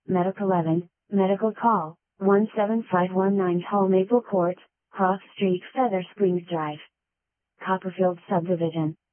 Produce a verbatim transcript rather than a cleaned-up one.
Medical eleven, Medical Call, one seven five one nine Tall Maple Court, Cross Street, Feather Springs Drive, Copperfield Subdivision.